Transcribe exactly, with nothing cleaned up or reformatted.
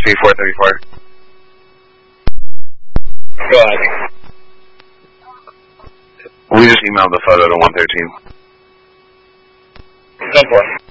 three four three four. Go ahead. We just emailed the photo to one thirteen. Go for it.